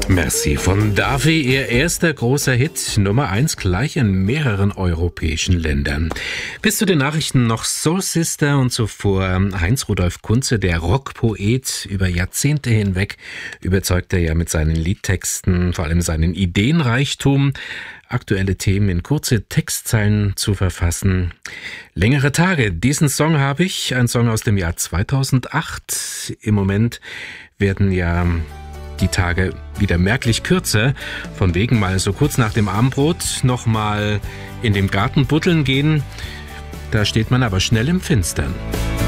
Merci von Daffy, ihr erster großer Hit, Nummer 1 gleich in mehreren europäischen Ländern. Bis zu den Nachrichten noch Soul Sister und zuvor Heinz-Rudolf Kunze, der Rockpoet. Über Jahrzehnte hinweg überzeugt er ja mit seinen Liedtexten, vor allem seinen Ideenreichtum, aktuelle Themen in kurze Textzeilen zu verfassen. Längere Tage, diesen Song habe ich, ein Song aus dem Jahr 2008. Im Moment werden ja die Tage wieder merklich kürzer, von wegen mal so kurz nach dem Abendbrot noch mal in dem Garten buddeln gehen, da steht man aber schnell im Finstern.